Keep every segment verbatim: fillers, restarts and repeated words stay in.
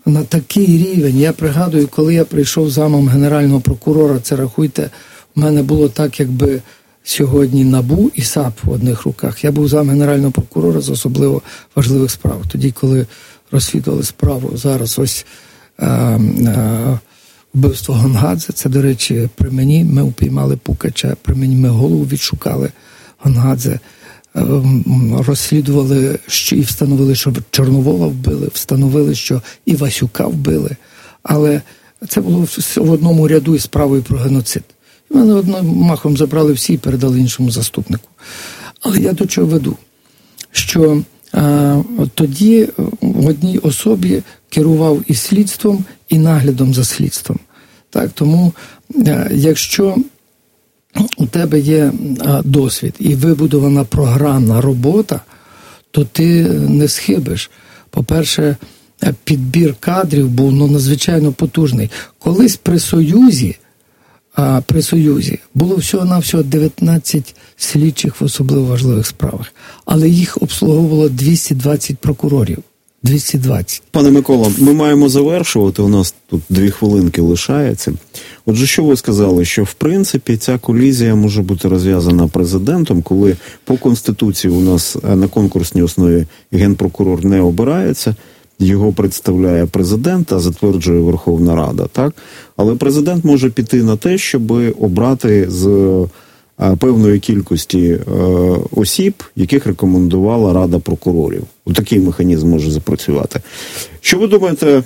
на такий рівень. Я пригадую, коли я прийшов замом генерального прокурора, це, рахуйте, в мене було так, якби сьогодні НАБУ і САП в одних руках. Я був зам генерального прокурора з особливо важливих справ. Тоді, коли розслідували справу, зараз ось а, а, вбивство Гонгадзе, це, до речі, при мені ми упіймали Пукача, при мені ми голову відшукали Гонгадзе, розслідували і встановили, що Чорновола вбили, встановили, що і Васюка вбили. Але це було в одному ряду із справою про геноцид. І мене одним махом забрали всі і передали іншому заступнику. Але я до чого веду? Що а, тоді в одній особі керував і слідством, і наглядом за слідством. Так, тому а, якщо у тебе є а, досвід і вибудована програмна робота, то ти не схибиш. По-перше, підбір кадрів був ну, надзвичайно потужний. Колись при Союзі, а, при Союзі було всього-навсього дев'ятнадцять слідчих в особливо важливих справах, але їх обслуговувало двісті двадцять прокурорів. двісті двадцять. Пане Микола, ми маємо завершувати, у нас тут дві хвилинки лишається. Отже, що ви сказали, що в принципі ця колізія може бути розв'язана президентом, коли по Конституції у нас на конкурсній основі генпрокурор не обирається, його представляє президент, а затверджує Верховна Рада, так? Але президент може піти на те, щоб обрати з певної кількості е, осіб, яких рекомендувала Рада прокурорів. Такий механізм може запрацювати. Що ви думаєте,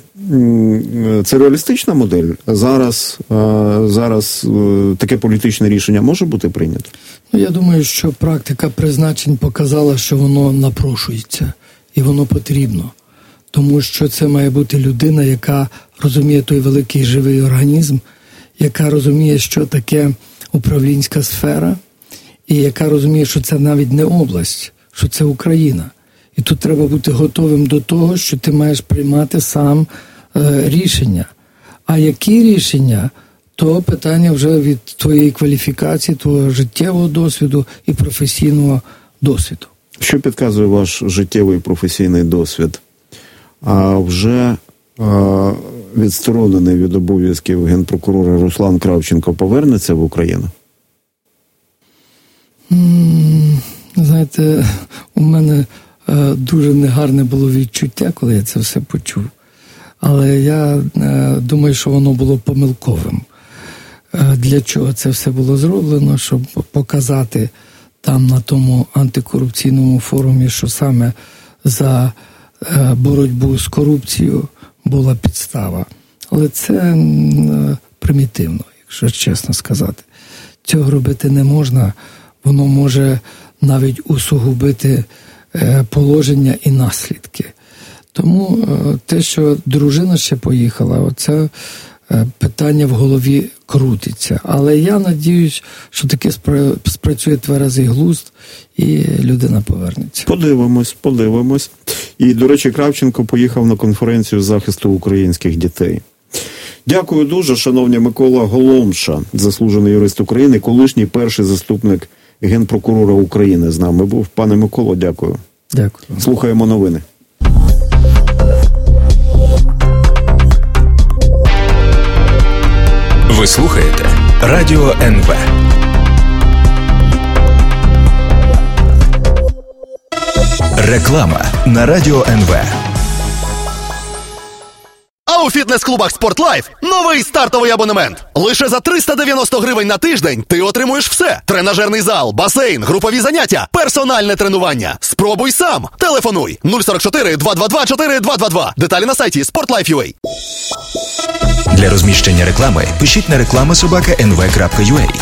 це реалістична модель? Зараз, е, зараз е, таке політичне рішення може бути прийнято? Ну, я думаю, що практика призначень показала, що воно напрошується і воно потрібно. Тому що це має бути людина, яка розуміє той великий живий організм, яка розуміє, що таке управлінська сфера, і яка розуміє, що це навіть не область, що це Україна. І тут треба бути готовим до того, що ти маєш приймати сам е, рішення. А які рішення, то питання вже від твоєї кваліфікації, твого життєвого досвіду і професійного досвіду. Що підказує ваш життєвий і професійний досвід? А вже а, відсторонений від обов'язків генпрокурора Руслан Кравченко повернеться в Україну? Mm, знаєте, у мене е, дуже негарне було відчуття, коли я це все почув. Але я е, думаю, що воно було помилковим. Е, для чого це все було зроблено? Щоб показати там на тому антикорупційному форумі, що саме за е, боротьбу з корупцією була підстава. Але це е, примітивно, якщо чесно сказати. Цього робити не можна. Воно може навіть усугубити е, положення і наслідки. Тому е, те, що дружина ще поїхала, оце е, питання в голові крутиться. Але я надіюсь, що таки спра- спрацює тверезий глузд і людина повернеться. Подивимось, подивимось. І, до речі, Кравченко поїхав на конференцію захисту українських дітей. Дякую дуже, шановні. Микола Голомша, заслужений юрист України, колишній перший заступник генпрокурора України з нами був. Пане Миколо, дякую. Дякую. Слухаємо новини. Ви слухаєте Радіо ен ве. Реклама на Радіо ен ве. А у фітнес-клубах «Спортлайф» новий стартовий абонемент. Лише за триста дев'яносто гривень на тиждень ти отримуєш все. Тренажерний зал, басейн, групові заняття, персональне тренування. Спробуй сам. Телефонуй нуль сорок чотири два два два чотири два два два. Деталі на сайті спортлайф крапка ю а. Для розміщення реклами пишіть на реклама собака ен ве крапка ю а.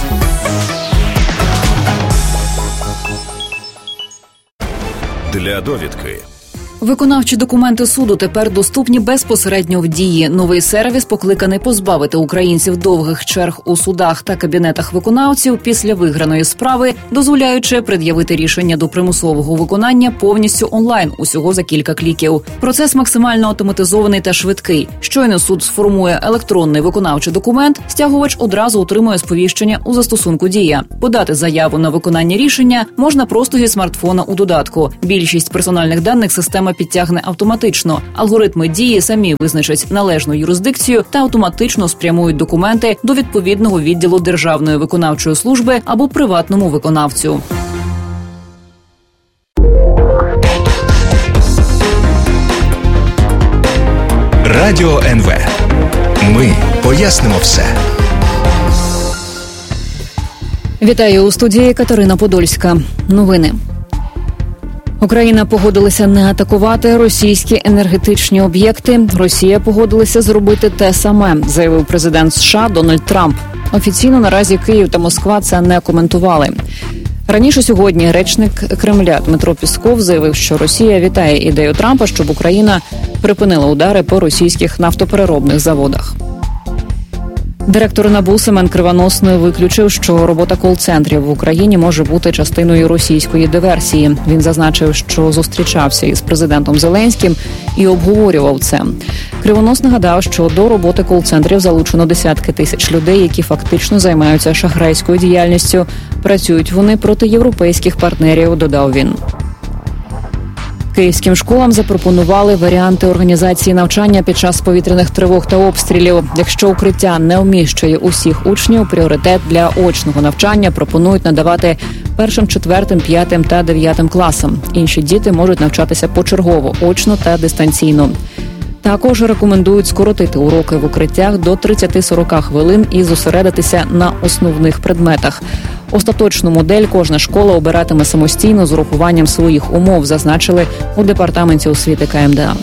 Для довідки. Виконавчі документи суду тепер доступні безпосередньо в Дії. Новий сервіс покликаний позбавити українців довгих черг у судах та кабінетах виконавців після виграної справи, дозволяючи пред'явити рішення до примусового виконання повністю онлайн, усього за кілька кліків. Процес максимально автоматизований та швидкий. Щойно суд сформує електронний виконавчий документ, стягувач одразу отримує сповіщення у застосунку «Дія». Подати заяву на виконання рішення можна просто зі смартфона у додатку. Більшість персональних даних система система підтягне автоматично. Алгоритми дії самі визначать належну юрисдикцію та автоматично спрямують документи до відповідного відділу Державної виконавчої служби або приватному виконавцю. Радіо ен ве. Ми пояснимо все. Вітаю у студії Катерина Подольська. Новини. Україна погодилася не атакувати російські енергетичні об'єкти. Росія погодилася зробити те саме, заявив президент США Дональд Трамп. Офіційно наразі Київ та Москва це не коментували. Раніше сьогодні речник Кремля Дмитро Пісков заявив, що Росія вітає ідею Трампа, щоб Україна припинила удари по російських нафтопереробних заводах. Директор ен а бе у Семен Кривоносний виключив, що робота кол-центрів в Україні може бути частиною російської диверсії. Він зазначив, що зустрічався із президентом Зеленським і обговорював це. Кривонос нагадав, що до роботи кол-центрів залучено десятки тисяч людей, які фактично займаються шахрайською діяльністю. Працюють вони проти європейських партнерів, додав він. Київським школам запропонували варіанти організації навчання під час повітряних тривог та обстрілів. Якщо укриття не вміщує усіх учнів, пріоритет для очного навчання пропонують надавати першим, четвертим, п'ятим та дев'ятим класам. Інші діти можуть навчатися почергово, очно та дистанційно. Також рекомендують скоротити уроки в укриттях до тридцять-сорок хвилин і зосередитися на основних предметах. Остаточну модель кожна школа обиратиме самостійно з урахуванням своїх умов, зазначили у департаменті освіти ка ем де а.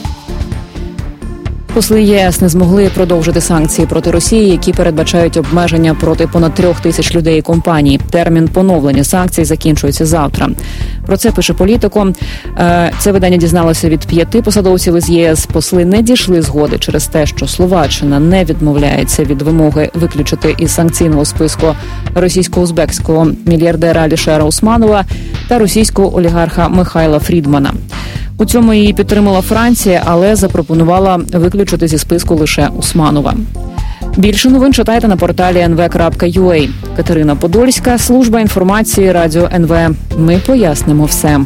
Посли ЄС не змогли продовжити санкції проти Росії, які передбачають обмеження проти понад трьох тисяч людей і компаній. Термін поновлення санкцій закінчується завтра. Про це пише Політико. Це видання дізналося від п'яти посадовців із ЄС. Посли не дійшли згоди через те, що Словаччина не відмовляється від вимоги виключити із санкційного списку російсько-узбекського мільярдера Алішера Усманова та російського олігарха Михайла Фрідмана. У цьому її підтримала Франція, але запропонувала виключити зі списку лише Усманова. Більше новин читайте на порталі ен ве крапка ю а. Катерина Подольська, служба інформації Радіо ен ве. Ми пояснимо все.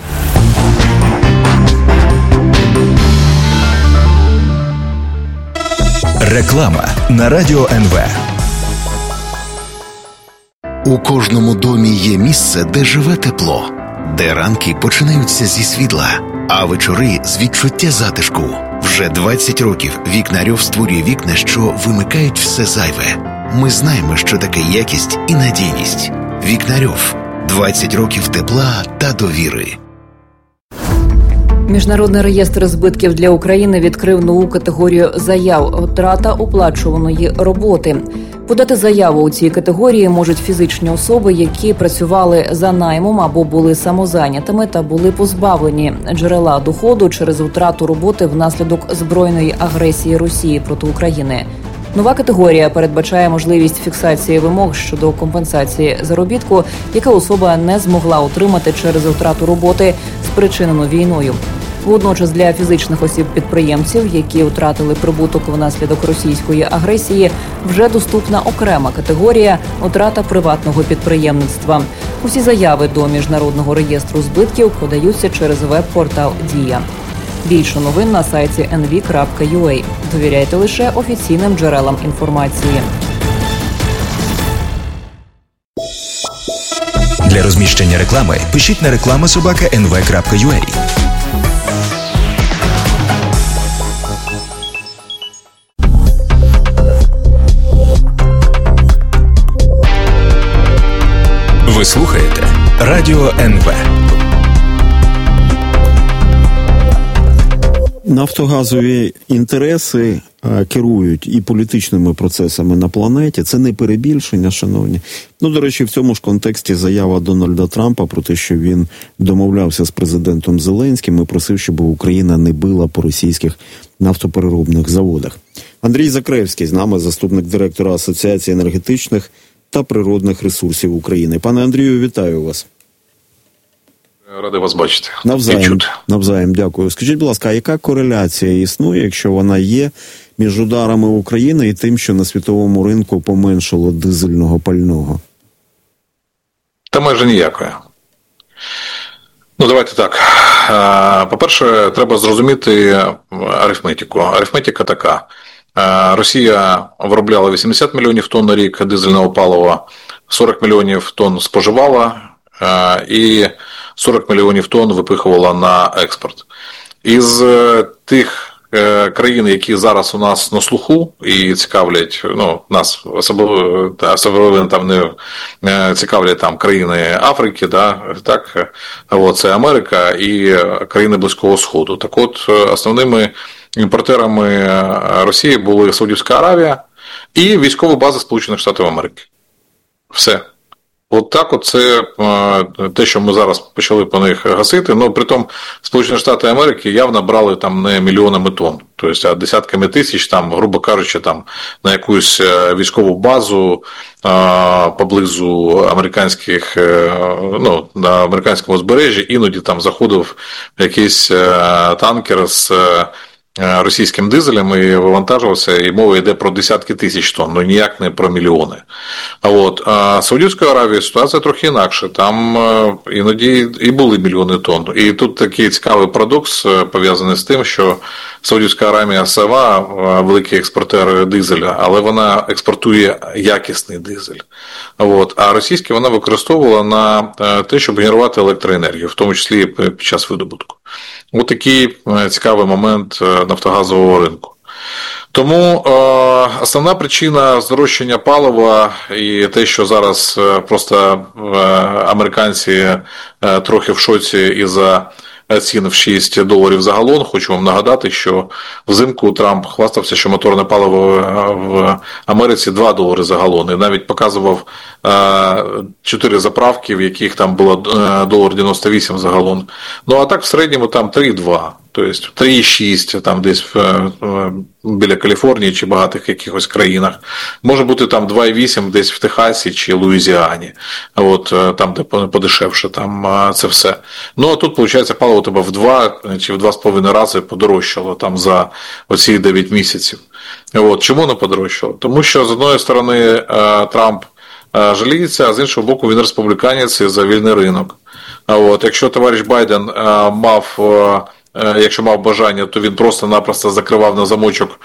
Реклама на Радіо ен ве. У кожному домі є місце, де живе тепло, де ранки починаються зі світла, а вечори з відчуття затишку. Вже двадцять років Вікнарьов створює вікна, що вимикають все зайве. Ми знаємо, що таке якість і надійність. Вікнарьов. двадцять років тепла та довіри. Міжнародний реєстр збитків для України відкрив нову категорію заяв «Втрата оплачуваної роботи». Подати заяву у цій категорії можуть фізичні особи, які працювали за наймом або були самозайнятими та були позбавлені джерела доходу через втрату роботи внаслідок збройної агресії Росії проти України. Нова категорія передбачає можливість фіксації вимог щодо компенсації заробітку, яка особа не змогла отримати через втрату роботи, спричинену війною. Водночас для фізичних осіб-підприємців, які втратили прибуток внаслідок російської агресії, вже доступна окрема категорія «Втрата приватного підприємництва». Усі заяви до Міжнародного реєстру збитків подаються через веб-портал «Дія». Більше новин на сайті ен ве крапка ю а. Довіряйте лише офіційним джерелам інформації. Для розміщення реклами пишіть на реклама собака ен ве крапка ю а. Ви слухаєте Радіо ен ве. Нафтогазові інтереси а, керують і політичними процесами на планеті. Це не перебільшення, шановні. Ну, до речі, в цьому ж контексті заява Дональда Трампа про те, що він домовлявся з президентом Зеленським і просив, щоб Україна не била по російських нафтопереробних заводах. Андрій Закревський з нами, заступник директора Асоціації енергетичних та природних ресурсів України. Пане Андрію, вітаю вас. Радий вас бачити. Навзаєм, навзаєм, дякую. Скажіть, будь ласка, а яка кореляція існує, якщо вона є, між ударами України і тим, що на світовому ринку поменшало дизельного пального? Та майже ніякої. Ну, давайте так. По-перше, треба зрозуміти арифметику. Арифметика така. Росія виробляла вісімдесят мільйонів тонн на рік дизельного палива, сорок мільйонів тонн споживала і сорок мільйонів тонн випихувала на експорт. Із тих країн, які зараз у нас на слуху і цікавлять, ну, нас особливо, особливо там не цікавлять там країни Африки, да, так, от, це Америка і країни Близького Сходу. Так от, основними імпортерами Росії були Саудівська Аравія і військові бази Сполучених Штатів Америки. Все. От так от це те, що ми зараз почали по них гасити. Ну, притом Сполучені Штати Америки явно брали там не мільйонами тонн, тобто, а десятками тисяч, там, грубо кажучи, там, на якусь військову базу а, поблизу американських, ну, на американському узбережжі іноді там заходив якийсь танкер з російським дизелем і вивантажувався, і мова йде про десятки тисяч тонн, ну ніяк не про мільйони. А от а Саудівської Аравії ситуація трохи інакша. Там іноді і були мільйони тонн. І тут такий цікавий парадокс пов'язаний з тим, що Саудівська Аравія сама великий експортер дизеля, але вона експортує якісний дизель. От. А російський вона використовувала на те, щоб генерувати електроенергію, в тому числі під час видобутку. Ось такий цікавий момент нафтогазового ринку. Тому е, основна причина здорожчання палива і те, що зараз просто е, американці е, трохи в шоці із-за цін в шість доларів за галон. Хочу вам нагадати, що взимку Трамп хвастався, що моторне паливо в Америці два долари за галон. І навіть показував чотири заправки, в яких там було один дев'яносто вісім доларів за галон. Ну, а так в середньому там три два. Тобто три шість там десь біля Каліфорнії чи багатих якихось країнах. Може бути там два вісім десь в Техасі чи Луїзіані. От там, де подешевше, там це все. Ну, а тут, виходить, паливо тебе в два чи в два з половиною рази подорожчало там за оці дев'ять місяців. От. Чому не подорожчало? Тому що, з одної сторони, Трамп жаліється, а з іншого боку, він республіканець і за вільний ринок. От. Якщо товариш Байден мав... Якщо мав бажання, то він просто-напросто закривав на замочок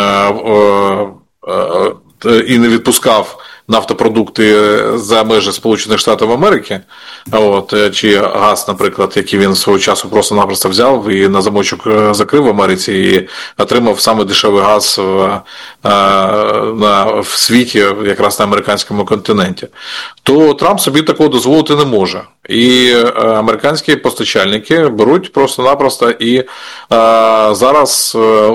і не відпускав нафтопродукти за межі Сполучених Штатів Америки, от, чи газ, наприклад, який він свого часу просто-напросто взяв і на замочок закрив в Америці і отримав саме дешевий газ в, на, в світі, якраз на американському континенті, то Трамп собі такого дозволити не може. І американські постачальники беруть просто-напросто і а, зараз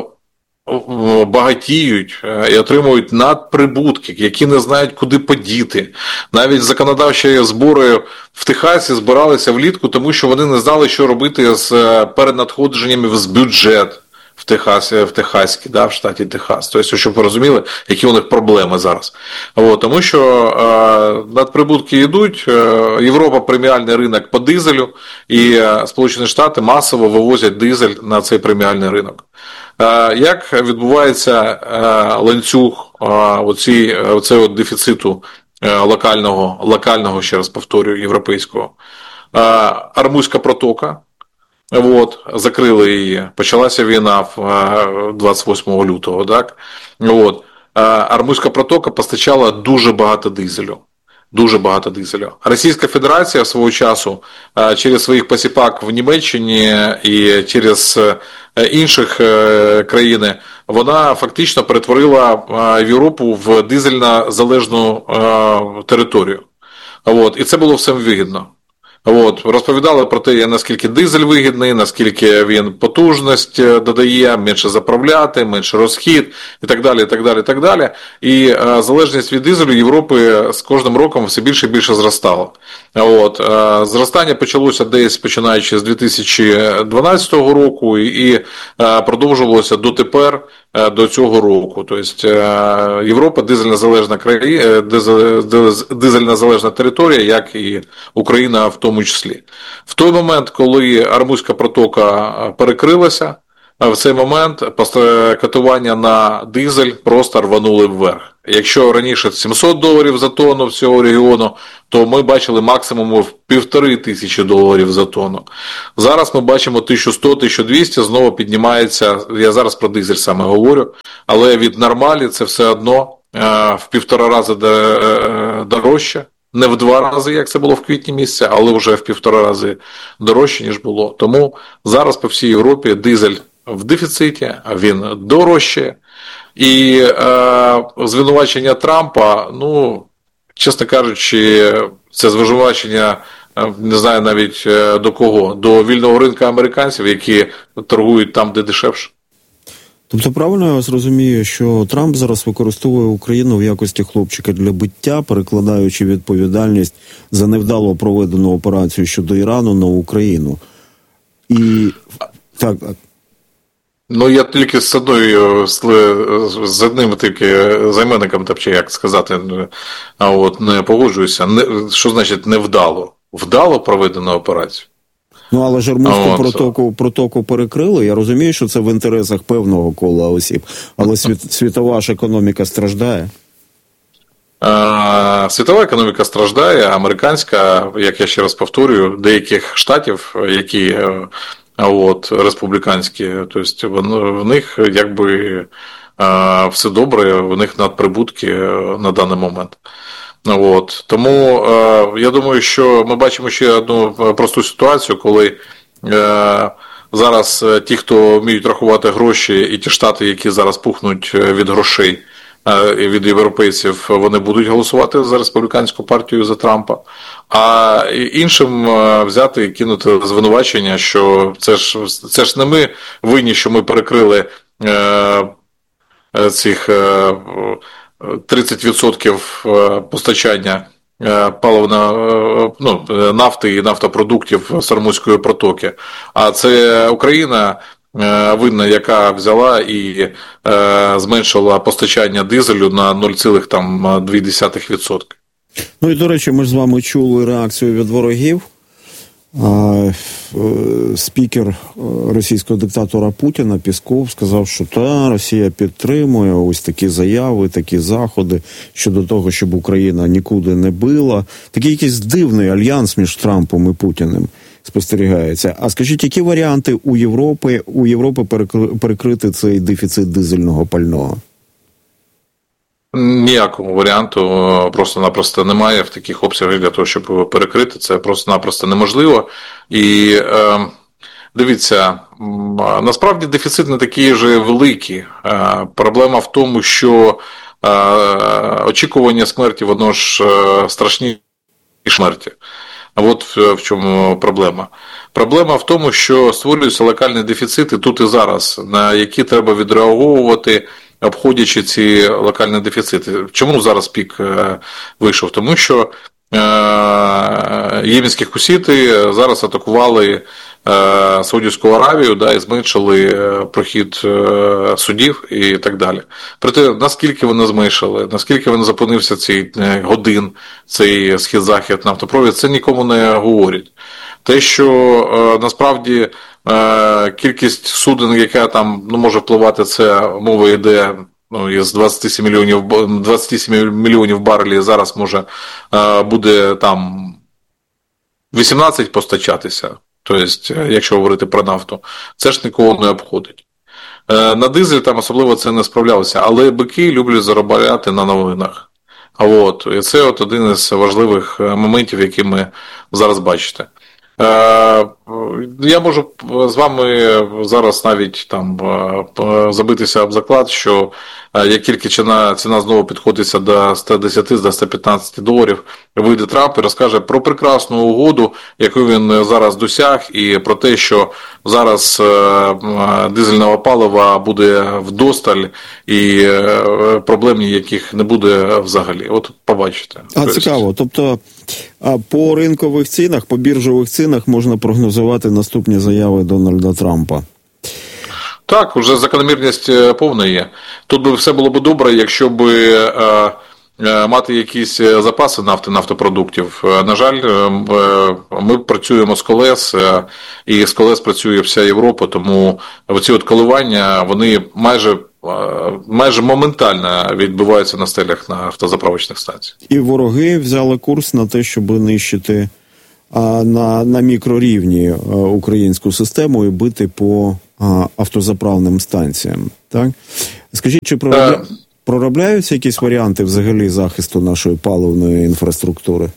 багатіють і отримують надприбутки, які не знають, куди подіти. Навіть законодавчі збори в Техасі збиралися влітку, тому що вони не знали, що робити з переднадходженнями з бюджет в Техасі, в Техаській, да, в штаті Техас. Тобто, щоб ви розуміли, які у них проблеми зараз. От, тому що е, надприбутки йдуть, е, Європа преміальний ринок по дизелю, і е, Сполучені Штати масово вивозять дизель на цей преміальний ринок. Е, як відбувається е, ланцюг е, оці, оцей от дефіциту е, локального, локального, ще раз повторюю, європейського? Е, Армузька протока. От, закрили її, почалася війна двадцять восьмого лютого, так? От, Армузька протока постачала дуже багато дизелю. Дуже багато дизелю. Російська Федерація свого часу через своїх посіпак в Німеччині і через інших країн, вона фактично перетворила Європу в дизельно залежну територію. От, і це було всім вигідно. От, розповідали про те, наскільки дизель вигідний, наскільки він потужність додає, менше заправляти, менше розхід і так далі, і так далі, і так далі. І е, залежність від дизелю Європи з кожним роком все більше і більше зростала. От, е, зростання почалося десь починаючи з дві тисячі дванадцятого року і е, продовжувалося дотепер, е, до цього року. Тобто е, Європа дизельна залежна країна, дизель, дизельна залежна територія, як і Україна в тому числі. В той момент, коли Армузька протока перекрилася, в цей момент катування на дизель просто рванули вверх. Якщо раніше сімсот доларів за тонну всього регіону, то ми бачили максимум в півтори тисячі доларів за тонну. Зараз ми бачимо тисяча сто - тисяча двісті, знову піднімається, я зараз про дизель саме говорю, але від нормалі це все одно в півтора рази дорожче. Не в два рази, як це було в квітні місяці, але вже в півтора рази дорожче, ніж було. Тому зараз по всій Європі дизель в дефіциті, він дорожче. І е, звинувачення Трампа, ну, чесно кажучи, це звинувачення, не знаю навіть до кого, до вільного ринка американців, які торгують там, де дешевше. Тобто правильно я вас розумію, що Трамп зараз використовує Україну в якості хлопчика для биття, перекладаючи відповідальність за невдало проведену операцію щодо Ірану на Україну. І так, так. Ну, я тільки з одною, з одним тільки займенником, тобто, як сказати, а от не погоджуюся. Не, що значить невдало? Вдало проведено операцію. Ну, але ж Ормузьку протоку, протоку перекрили. Я розумію, що це в інтересах певного кола осіб. Але світ, світова ж економіка страждає. А, світова економіка страждає, американська, як я ще раз повторюю, деяких штатів, які от, республіканські, тобто в них якби все добре, в них надприбутки на даний момент. От. Тому е, я думаю, що ми бачимо ще одну просту ситуацію, коли е, зараз ті, хто вміють рахувати гроші, і ті штати, які зараз пухнуть від грошей, е, від європейців, вони будуть голосувати за республіканську партію, за Трампа, а іншим е, взяти і кинути звинувачення, що це ж, це ж не ми винні, що ми перекрили е, цих е, тридцять відсотків постачання паливна, ну, нафти і нафтопродуктів з Ормузької протоки. А це Україна винна, яка взяла і зменшила постачання дизелю на нуль цілих дві десятих відсотка. Ну і, до речі, ми ж з вами чули реакцію від ворогів. Спікер російського диктатора Путіна Пєсков сказав, що та, Росія підтримує ось такі заяви, такі заходи щодо того, щоб Україна нікуди не била. Такий якийсь дивний альянс між Трампом і Путіним спостерігається. А скажіть, які варіанти у Європи, у Європи перекрити цей дефіцит дизельного пального? Ніякого варіанту просто-напросто немає в таких обсягах для того, щоб перекрити. Це просто-напросто неможливо. І е, дивіться, насправді дефіцит не такий же великий. Е, проблема в тому, що е, очікування смерті, воно ж е, страшні смерті. От в чому проблема. Проблема в тому, що створюються локальні дефіцити тут і зараз, на які треба відреаговувати, обходячи ці локальні дефіцити. Чому зараз пік вийшов? Тому що єменські хусіти зараз атакували Саудівську Аравію, да, і зменшили прохід судів і так далі. Проте, наскільки вони зменшили, наскільки він зупинився цей годин, цей схід-захід нафтопровід, це нікому не говорять. Те, що насправді кількість суден, яка там ну, може впливати, це мова йде ну, із двадцять сім мільйонів, двадцять сім мільйонів барелів, зараз може буде там вісімнадцять постачатися. Тобто, якщо говорити про нафту, це ж нікого не обходить. На дизель там особливо це не справлялося, але бики люблять заробляти на новинах. А от, і це от один із важливих моментів, які ми зараз бачите. Я можу з вами зараз навіть там забитися об заклад, що як тільки ціна, ціна знову підходиться до сто десять - сто п'ятнадцять доларів, вийде Трамп і розкаже про прекрасну угоду, яку він зараз досяг, і про те, що зараз дизельного палива буде вдосталь і проблем ніяких не буде взагалі. От побачите. А тобто... цікаво, тобто по ринкових цінах, по біржових цінах можна прогнозувати наступні заяви Дональда Трампа? Так, вже закономірність повна є. Тут би все було б добре, якщо б мати якісь запаси нафти, нафтопродуктів. На жаль, ми працюємо з колес, і з колес працює вся Європа, тому оці от коливання, вони майже майже моментально відбуваються на стелях на автозаправочних станціях. І вороги взяли курс на те, щоб нищити а, на, на мікрорівні а, українську систему і бити по а, автозаправним станціям. Так? Скажіть, чи проробля... проробляються якісь варіанти взагалі захисту нашої паливної інфраструктури?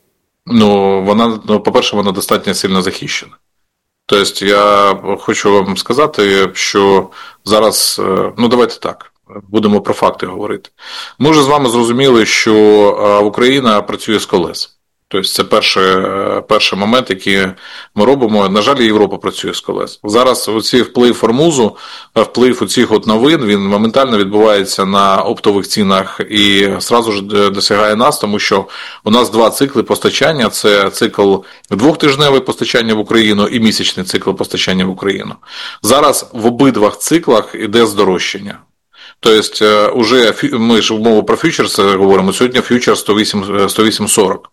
Ну, вона, ну, по-перше, вона достатньо сильно захищена. Тобто, я хочу вам сказати, що зараз, ну давайте так, будемо про факти говорити. Ми вже з вами зрозуміли, що Україна працює з колес. Тобто, це перший, перший момент, який ми робимо. На жаль, Європа працює з колес. Зараз оцей вплив Формузу, вплив оцих от новин, він моментально відбувається на оптових цінах і одразу ж досягає нас, тому що у нас два цикли постачання. Це цикл двохтижневе постачання в Україну і місячний цикл постачання в Україну. Зараз в обидвах циклах йде здорожчання. Тобто, уже ми ж мову про фьючерс говоримо, сьогодні фьючерс сто вісім сорок.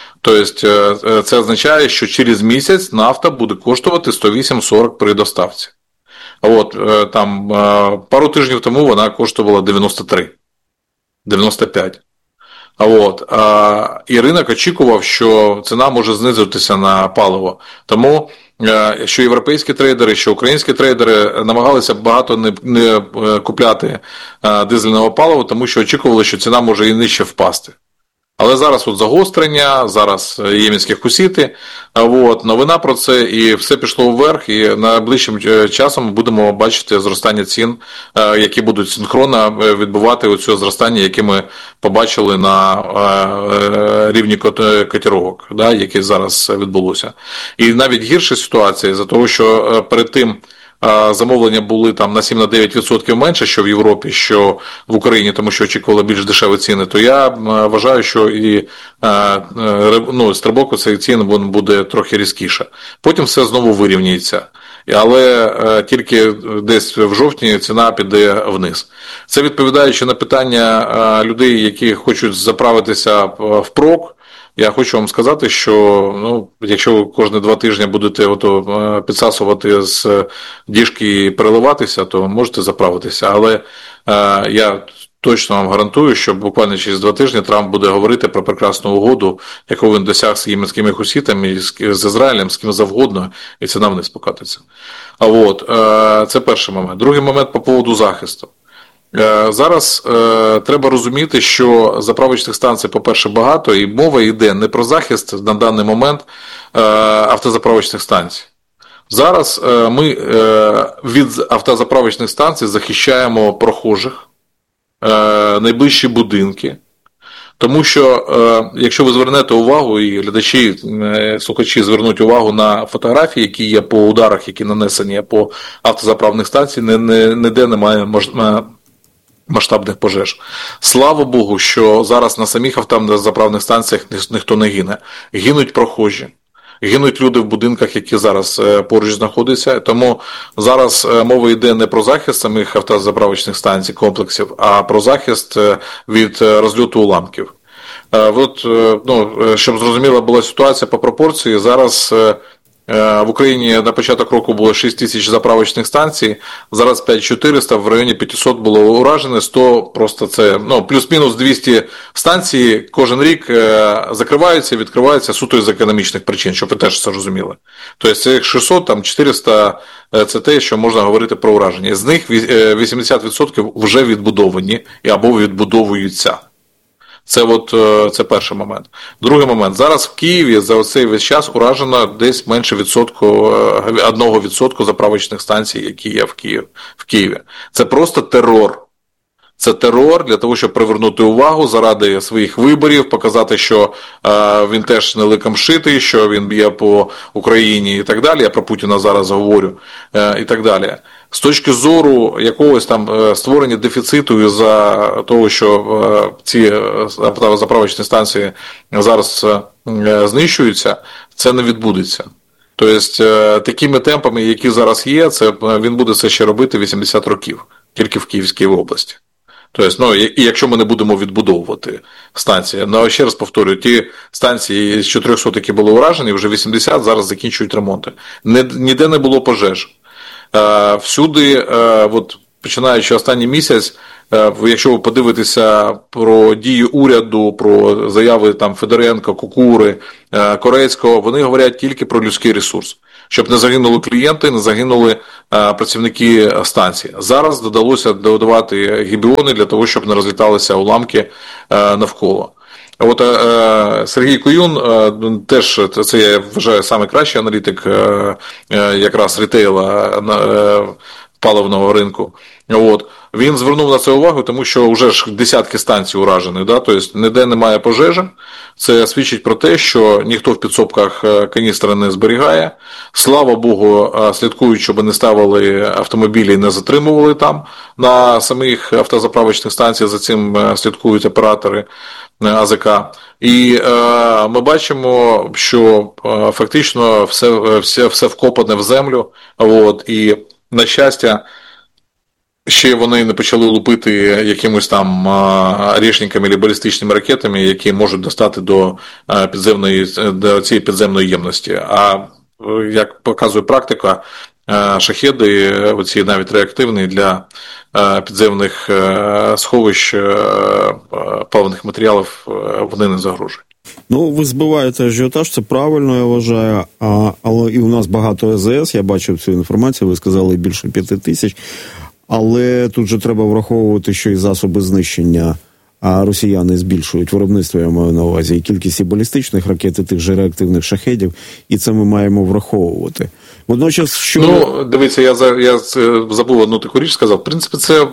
Тобто, це означає, що через місяць нафта буде коштувати сто вісім сорок при доставці. От, там, пару тижнів тому вона коштувала дев'яносто три дев'яносто п'ять. От, і ринок очікував, що ціна може знизитися на паливо. Тому, що європейські трейдери, що українські трейдери намагалися багато не, не купляти дизельного палива, тому що очікували, що ціна може і нижче впасти. Але зараз от загострення, зараз єменські хусіти, от, новина про це, і все пішло вверх, і найближчим часом ми будемо бачити зростання цін, які будуть синхронно відбувати оце зростання, яке ми побачили на рівні котировок, да, яке зараз відбулося. І навіть гірша ситуація, за того, що перед тим замовлення були там на сім-дев'ять відсотків менше, що в Європі, що в Україні, тому що очікували більш дешеві ціни, то я вважаю, що і ну, стрибок у цих цін буде трохи різкіше. Потім все знову вирівняється. Але тільки десь в жовтні ціна піде вниз. Це відповідаючи на питання людей, які хочуть заправитися впрок. Я хочу вам сказати, що ну, якщо ви кожні два тижні будете ото, підсасувати з діжки і переливатися, то можете заправитися. Але е, я точно вам гарантую, що буквально через два тижні Трамп буде говорити про прекрасну угоду, яку він досяг з єменськими хусітами, з, з Ізраїлем, з ким завгодно, і ціна вниз покатиться. А от, е, це перший момент. Другий момент по поводу захисту. Зараз е, треба розуміти, що заправочних станцій, по-перше, багато, і мова йде не про захист на даний момент е, автозаправочних станцій. Зараз е, ми е, від автозаправочних станцій захищаємо прохожих, е, найближчі будинки. Тому що, е, якщо ви звернете увагу, і глядачі, е, слухачі звернуть увагу на фотографії, які є по ударах, які нанесені по автозаправних станціях, ніде немає можливості масштабних пожеж. Слава Богу, що зараз на самих автозаправних станціях ніхто не гине. Гинуть прохожі, гинуть люди в будинках, які зараз поруч знаходяться. Тому зараз мова йде не про захист самих автозаправочних станцій, комплексів, а про захист від розльоту уламків. От, ну, щоб зрозуміла була ситуація по пропорції, зараз в Україні на початок року було шість тисяч заправочних станцій, зараз п'ять тисяч чотириста, в районі п'ятсот було уражено, сто просто це, ну, плюс-мінус двісті станцій кожен рік закриваються і відкриваються суто із економічних причин, щоб ви теж це розуміли. Тобто це шістсот, там чотириста це те, що можна говорити про ураження. З них вісімдесят відсотків вже відбудовані або відбудовуються. Це, от, це перший момент. Другий момент. Зараз в Києві за цей весь час уражено десь менше відсотку, одного відсотку заправочних станцій, які є в Києві. в Києві. Це просто терор. Це терор для того, щоб привернути увагу заради своїх виборів, показати, що е, він теж не ликом шитий, що він б'є по Україні і так далі. Я про Путіна зараз говорю е, і так далі. З точки зору якогось там створення дефіциту із-за того, що ці заправочні станції зараз знищуються, це не відбудеться. Тобто такими темпами, які зараз є, це він буде це ще робити вісімдесят років, тільки в Київській області. Тобто, ну, і якщо ми не будемо відбудовувати станції. Ну, ще раз повторюю, ті станції з чотирьохсот, які були уражені, вже вісімдесят зараз закінчують ремонти. Ніде не було пожеж. Всюди, от, починаючи останній місяць, якщо ви подивитеся про дії уряду, про заяви там Федоренка, Кукури, Корецького, вони говорять тільки про людський ресурс. Щоб не загинули клієнти, не загинули працівники станції. Зараз додалося додавати гібіони для того, щоб не розліталися уламки навколо. От е, Сергій Куюн, е, теж це, я вважаю, найкращий аналітик е, е, якраз рітейла е, паливного ринку. От. Він звернув на це увагу, тому що вже ж десятки станцій уражені, да? Тобто ніде немає пожежі. Це свідчить про те, що ніхто в підсобках каністри не зберігає. Слава Богу, слідкують, щоб не ставили автомобілі і не затримували там на самих автозаправочних станціях, за цим слідкують оператори АЗК. І е, ми бачимо, що е, фактично все, все, все вкопане в землю. От, і, на щастя, ще вони не почали лупити якимось там рішниками або балістичними ракетами, які можуть достати до підземної, до цієї підземної ємності. А як показує практика, шахеди, оці навіть реактивні для підземних сховищ паливних матеріалів, вони не загрожують. Ну, ви збиваєте ажіотаж, це правильно, я вважаю, а, але і у нас багато ЕЗС, я бачив цю інформацію, ви сказали більше п'яти тисяч. Але тут же треба враховувати, що і засоби знищення а росіяни збільшують виробництво, я маю на увазі, і кількість і балістичних ракет, і тих же реактивних шахедів, і це ми маємо враховувати. Водночас, що... Ну, дивіться, я, я забув одну таку річ сказав. В принципі, це,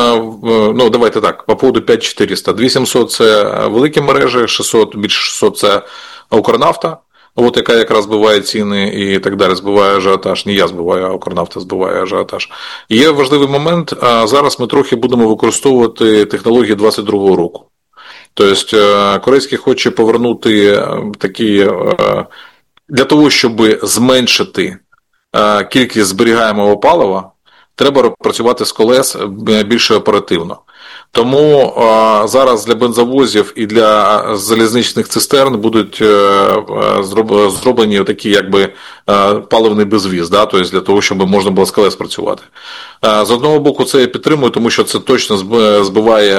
ну, давайте так, по поводу п'ять чотириста. дві тисячі сімсот – це великі мережі, шістсот, більше шістсот – це Укрнафта. От яка якраз збиває ціни і так далі, збиває ажіотаж. Не я збиваю, а Укрнафта збиває ажіотаж. І є важливий момент, зараз ми трохи будемо використовувати технології двадцять другого року. Тобто, Корецький хоче повернути такі, для того, щоб зменшити кількість зберігаємого палива, треба працювати з колес більш оперативно. Тому а, зараз для бензовозів і для залізничних цистерн будуть а, зроблені такі, якби, а, паливний безвіз, да? Тобто для того, щоб можна було з колес працювати. А, з одного боку, це я підтримую, тому що це точно збиває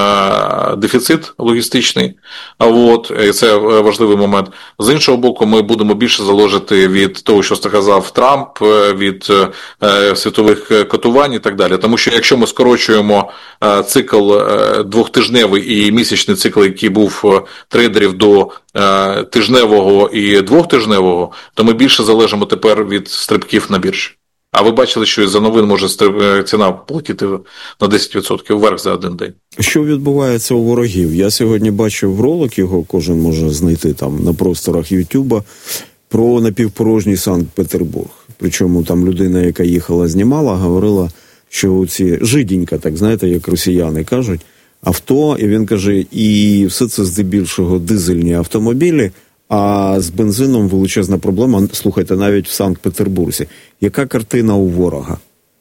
а, дефіцит логістичний, а от, і це важливий момент. З іншого боку, ми будемо більше залежати від того, що сказав Трамп, від а, світових котувань і так далі. Тому що якщо ми скорочуємо а, цикл двохтижневий і місячний цикл, який був трейдерів до е, тижневого і двохтижневого, то ми більше залежимо тепер від стрибків на біржі. А ви бачили, що за новин може ціна полетіти на десять відсотків вверх за один день. Що відбувається у ворогів? Я сьогодні бачив ролик, його кожен може знайти там на просторах Ютуба, про напівпорожній Санкт-Петербург. Причому там людина, яка їхала, знімала, говорила, що ці жиденька, так знаєте, як росіяни кажуть, авто, і він каже, і все це здебільшого дизельні автомобілі, а з бензином величезна проблема, слухайте, навіть в Санкт-Петербурзі. Яка картина у ворога?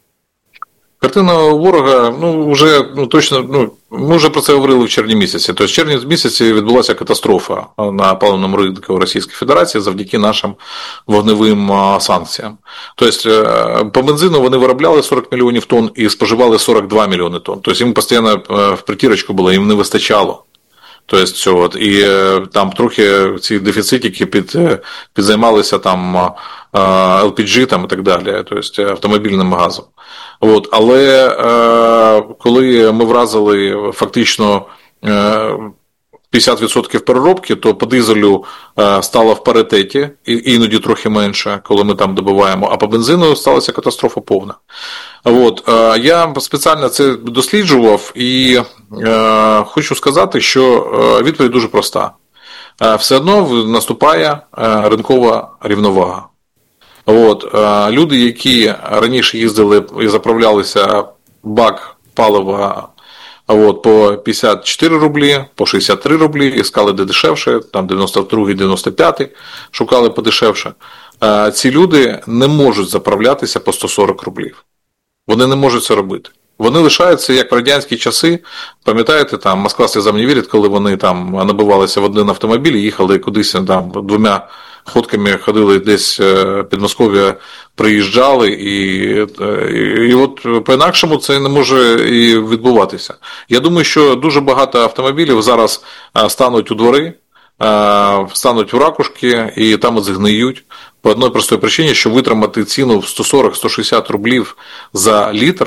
Картина у ворога, ну, вже, ну, точно, ну, ми вже про це говорили в червні місяці. Тобто, в червні місяці відбулася катастрофа на паливному ринку Російської Федерації завдяки нашим вогневим санкціям. Тобто, по бензину вони виробляли сорок мільйонів тонн і споживали сорок два мільйони тонн. Тобто, їм постійно в притірочку було, їм не вистачало. Тобто, цього, і там трохи ці дефіцитики під, підзаймалися там ел пі джі там, і так далі, тобто автомобільним газом. От, але е, коли ми вразили фактично е, п'ятдесят відсотків переробки, то по дизелю е, стало в паритеті, і, іноді трохи менше, коли ми там добиваємо, а по бензину сталася катастрофа повна. От, е, я спеціально це досліджував і е, хочу сказати, що відповідь дуже проста. Е, все одно наступає е, ринкова рівновага. От, люди, які раніше їздили і заправлялися бак палива от, по п'ятдесят чотири рублі, по шістдесят три рублі, іскали де дешевше, там дев'яносто другий, дев'яносто п'ятий, шукали подешевше. Ці люди не можуть заправлятися по сто сорок рублів. Вони не можуть це робити. Вони лишаються, як в радянські часи, пам'ятаєте, там Москва сльозам не вірить, коли вони там набивалися в один автомобіль і їхали кудись там двома ходками, ходили десь під Москов'я, приїжджали, і, і, і от по-інакшому це не може і відбуватися. Я думаю, що дуже багато автомобілів зараз стануть у двори, стануть в ракушки і там от згниють. По одній простій причині, що витримати ціну в сто сорок - сто шістдесят рублів за літр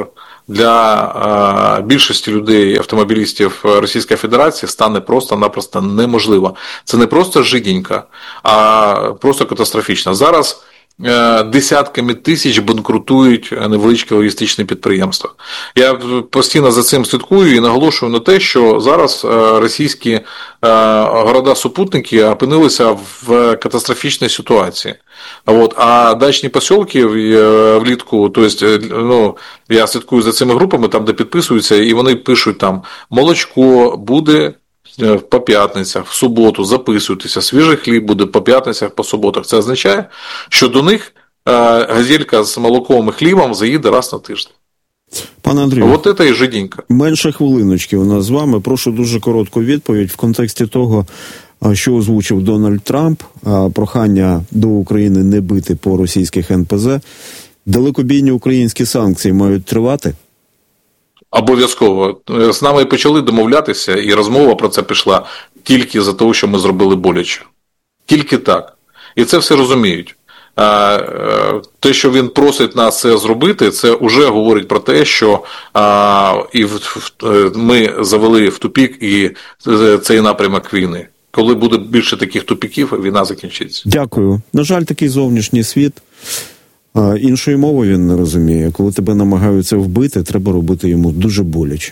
для більшості людей, автомобілістів Російської Федерації, стане просто-напросто неможливо. Це не просто жиденько, а просто катастрофічно. Зараз десятками тисяч банкрутують невеличкі логістичні підприємства. Я постійно за цим слідкую і наголошую на те, що зараз російські города-супутники опинилися в катастрофічній ситуації. От, а дачні посілки влітку, то есть, ну, я слідкую за цими групами, там, де підписуються, і вони пишуть там, молочко буде по п'ятницях, в суботу, записуйтеся, свіжий хліб буде по п'ятницях, по суботах. Це означає, що до них газелька з молоком і хлібом заїде раз на тиждень. Пане Андрію, от це і жиденько. Менше хвилиночки у нас з вами. Прошу дуже коротку відповідь в контексті того, що озвучив Дональд Трамп, прохання до України не бити по російських ен пе зе. Далекобійні українські санкції мають тривати? Обов'язково. З нами почали домовлятися, і розмова про це пішла тільки за того, що ми зробили боляче. Тільки так. І це все розуміють. Те, що він просить нас це зробити, це вже говорить про те, що і ми завели в тупік і цей напрямок війни. Коли буде більше таких тупіків, війна закінчиться. Дякую. На жаль, такий зовнішній світ. Іншої мови він не розуміє. Коли тебе намагаються вбити, треба робити йому дуже боляче.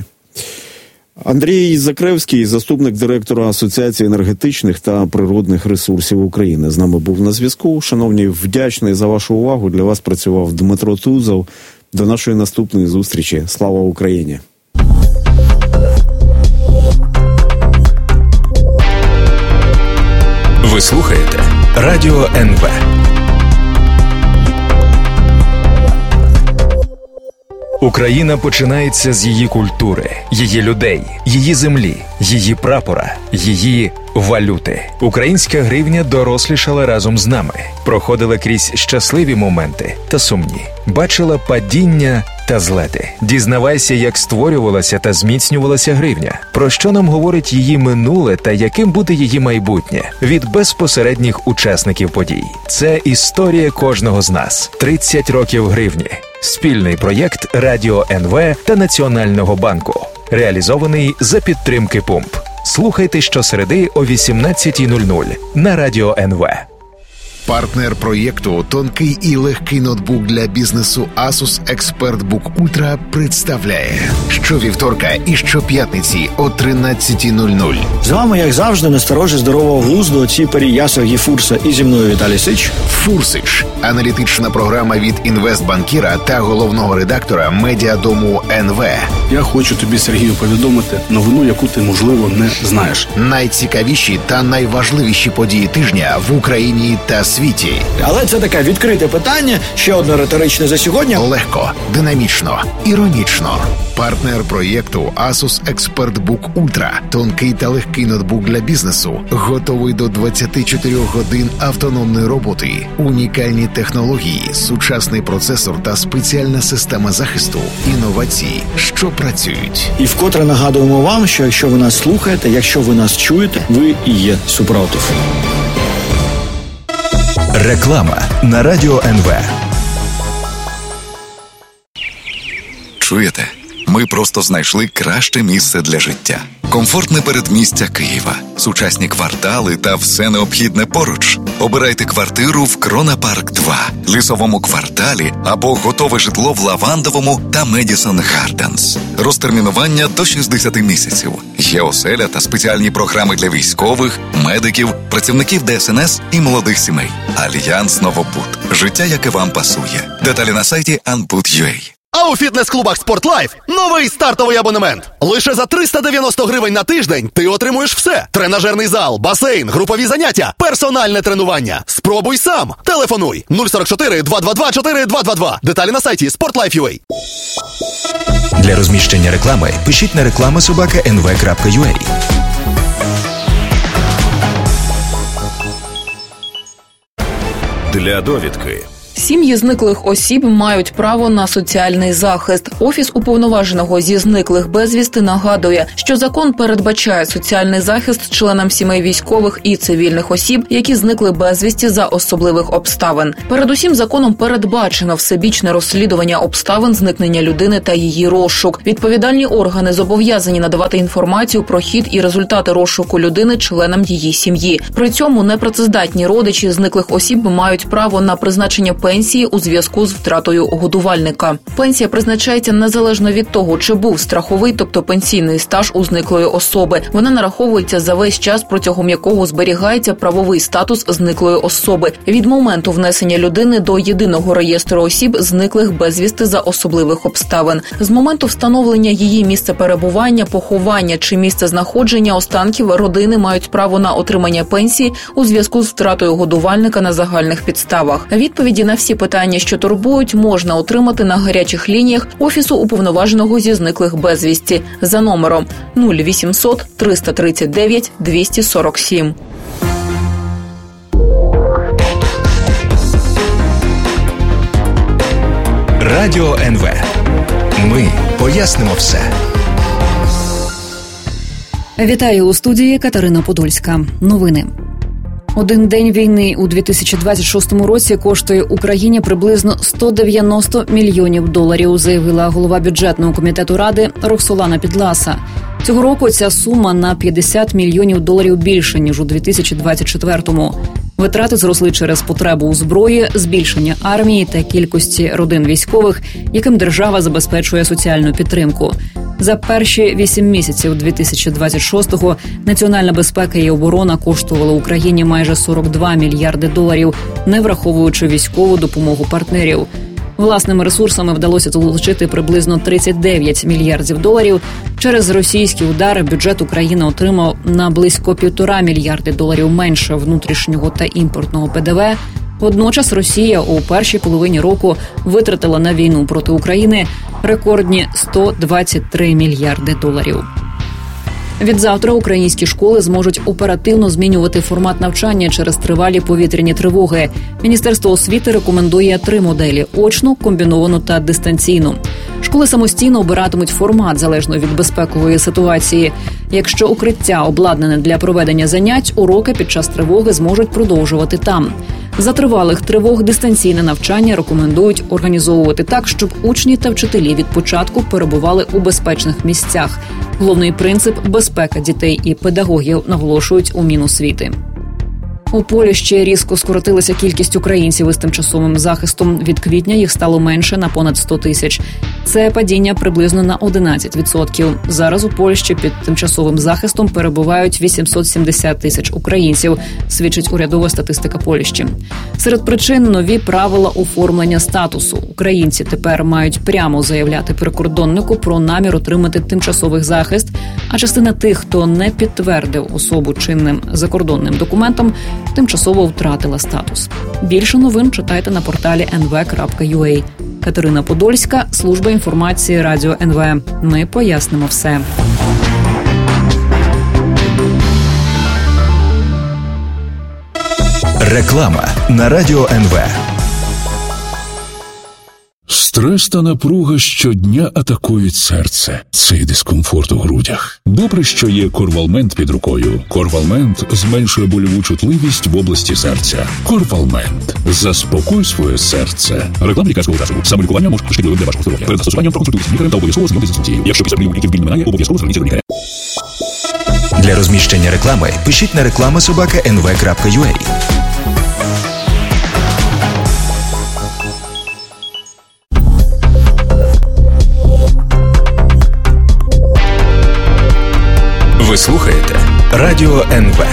Андрій Закревський, заступник директора Асоціації енергетичних та природних ресурсів України, з нами був на зв'язку. Шановні, вдячний за вашу увагу. Для вас працював Дмитро Тузов. До нашої наступної зустрічі. Слава Україні! Ви слухаєте Радіо ен ве. Україна починається з її культури, її людей, її землі, її прапора, її валюти. Українська гривня дорослішала разом з нами, проходила крізь щасливі моменти та сумні, бачила падіння та злети. Дізнавайся, як створювалася та зміцнювалася гривня, про що нам говорить її минуле та яким буде її майбутнє від безпосередніх учасників подій. Це історія кожного з нас. тридцять років гривні. Спільний проєкт Радіо ен ве та Національного банку. Реалізований за підтримки Пумп. Слухайте щосереди о вісімнадцятій нуль нуль на Радіо ен ве. Партнер проєкту «Тонкий і легкий ноутбук для бізнесу Asus ExpertBook Ultra» представляє щовівторка і щоп'ятниці о тринадцятій нуль нуль. З вами, як завжди, насторожі здорового глузду отці Переяса Гіфурса і зі мною Віталій Сич. Фурсич – аналітична програма від інвестбанкіра та головного редактора медіадому ен ве. Я хочу тобі, Сергію, повідомити новину, яку ти, можливо, не знаєш. Найцікавіші та найважливіші події тижня в Україні та світі. Але це таке відкрите питання, ще одне риторичне за сьогодні. Легко, динамічно, іронічно. Партнер проєкту Asus ExpertBook Ultra. Тонкий та легкий ноутбук для бізнесу. Готовий до двадцяти чотирьох годин автономної роботи. Унікальні технології, сучасний процесор та спеціальна система захисту. Інновації, що працюють. І вкотре нагадуємо вам, що якщо ви нас слухаєте, якщо ви нас чуєте, ви і є супротив. Реклама на Радіо ен ве. Чуєте? Ми просто знайшли краще місце для життя. Комфортне передмістя Києва, сучасні квартали та все необхідне поруч. Обирайте квартиру в Крона Парк два, Лісовому кварталі або готове житло в Лавандовому та Медісон Гарденс. Розтермінування до шістдесят місяців. Є оселя та спеціальні програми для військових, медиків, працівників де ес ен ес і молодих сімей. Альянс Новобуд. Життя, яке вам пасує. Деталі на сайті анбуд крапка ю а. А у фітнес-клубах «Спортлайф» новий стартовий абонемент. Лише за триста дев'яносто гривень на тиждень ти отримуєш все. Тренажерний зал, басейн, групові заняття, персональне тренування. Спробуй сам. Телефонуй нуль сорок чотири два два два чотири два два два. Деталі на сайті sportlife.ua. Для розміщення реклами пишіть на реклама собака ен ве крапка ю а. Для довідки. Сім'ї зниклих осіб мають право на соціальний захист. Офіс уповноваженого зі зниклих безвісти нагадує, що закон передбачає соціальний захист членам сімей військових і цивільних осіб, які зникли безвісті за особливих обставин. Передусім, законом передбачено всебічне розслідування обставин зникнення людини та її розшук. Відповідальні органи зобов'язані надавати інформацію про хід і результати розшуку людини членам її сім'ї. При цьому непрацездатні родичі зниклих осіб мають право на призначення пенсії у зв'язку з втратою годувальника. Пенсія призначається незалежно від того, чи був страховий, тобто пенсійний стаж у зниклої особи. Вона нараховується за весь час, протягом якого зберігається правовий статус зниклої особи, від моменту внесення людини до єдиного реєстру осіб, зниклих безвісти за особливих обставин. З моменту встановлення її місця перебування, поховання чи місця знаходження останків родини мають право на отримання пенсії у зв'язку з втратою годувальника на загальних підставах. Відповіді на всі питання, що турбують, можна отримати на гарячих лініях Офісу уповноваженого зі зниклих безвісті за номером нуль вісімсот триста тридцять дев'ять двісті сорок сім. Радіо ен ве. Ми пояснимо все. Вітаю у студії Катерина Подольська. Новини. Один день війни у дві тисячі двадцять шостому році коштує Україні приблизно сто дев'яносто мільйонів доларів, заявила голова бюджетного комітету Ради Роксолана Підласа. Цього року ця сума на п'ятдесят мільйонів доларів більше, ніж у дві тисячі двадцять четвертому. Витрати зросли через потребу у зброї, збільшення армії та кількості родин військових, яким держава забезпечує соціальну підтримку. За перші вісім місяців дві тисячі двадцять шостого національна безпека і оборона коштувала Україні майже сорок два мільярди доларів, не враховуючи військову допомогу партнерів. Власними ресурсами вдалося залучити приблизно тридцять дев'ять мільярдів доларів. Через російські удари бюджет України отримав на близько півтора мільярди доларів менше внутрішнього та імпортного пе де ве. Водночас Росія у першій половині року витратила на війну проти України рекордні сто двадцять три мільярди доларів. Відзавтра українські школи зможуть оперативно змінювати формат навчання через тривалі повітряні тривоги. Міністерство освіти рекомендує три моделі – очну, комбіновану та дистанційну. Школи самостійно обиратимуть формат залежно від безпекової ситуації. Якщо укриття обладнане для проведення занять, уроки під час тривоги зможуть продовжувати там. За тривалих тривог дистанційне навчання рекомендують організовувати так, щоб учні та вчителі від початку перебували у безпечних місцях. Головний принцип – безпека дітей і педагогів, наголошують у Міносвіти. У Польщі різко скоротилася кількість українців із тимчасовим захистом. Від квітня їх стало менше на понад сто тисяч. Це падіння приблизно на одинадцять відсотків. Зараз у Польщі під тимчасовим захистом перебувають вісімсот сімдесят тисяч українців, свідчить урядова статистика Польщі. Серед причин – нові правила оформлення статусу. Українці тепер мають прямо заявляти прикордоннику про намір отримати тимчасовий захист, а частина тих, хто не підтвердив особу чинним закордонним документом, тимчасово втратила статус. Більше новин читайте на порталі ен ве крапка ю а. Катерина Подольська, служба інформації Радіо ен ве. Ми пояснимо все. Реклама на Радіо ен ве. Стрес та напруга щодня атакують серце. Цей дискомфорт у грудях. Добре, що є Корвалмент під рукою. Корвалмент зменшує больову чутливість в області серця. Корвалмент. Заспокой своє серце. Реклама лікарського засобу. Самолікування може шкідливим для вашого здоров'я. Перед застосуванням проконсультуйтесь з лікарем та обов'язково знайомтесь з інструкцією. Якщо після прийому ліків біль не минає, обов'язково зверніться до лікаря. Для розміщення реклами пишіть на реклама собака ен ве крапка ю а. Ви слухаєте Радіо ен ве.